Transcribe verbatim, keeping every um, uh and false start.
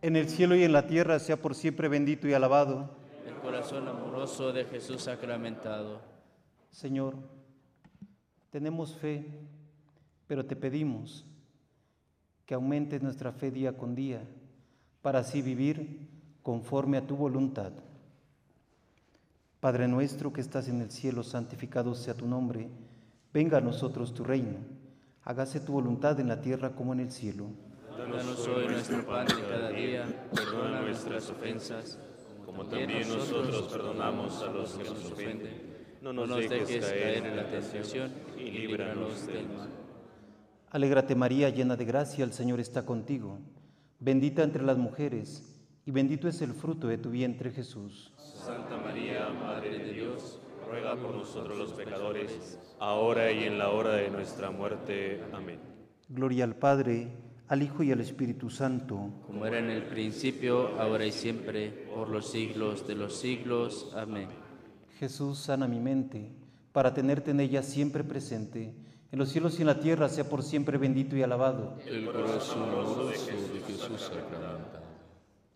En el cielo y en la tierra sea por siempre bendito y alabado el corazón amoroso de Jesús sacramentado. Señor, tenemos fe, pero te pedimos que aumentes nuestra fe día con día, para así vivir conforme a tu voluntad. Padre nuestro que estás en el cielo, santificado sea tu nombre. Venga a nosotros tu reino. Hágase tu voluntad en la tierra como en el cielo. Danos hoy nuestro pan de cada día, perdona nuestras ofensas, como también nosotros perdonamos a los que nos ofenden. No nos dejes caer en la tentación y líbranos del mal. Alégrate María, llena de gracia, el Señor está contigo. Bendita entre las mujeres, y bendito es el fruto de tu vientre, Jesús. Santa María, Madre de Dios, ruega por nosotros los pecadores, ahora y en la hora de nuestra muerte. Amén. Gloria al Padre, al Hijo y al Espíritu Santo. como era en el principio, ahora y siempre, por los siglos de los siglos. Amén. Jesús, sana mi mente, para tenerte en ella siempre presente. En los cielos y en la tierra sea por siempre bendito y alabado el corazón amoroso de Jesús sacramentado.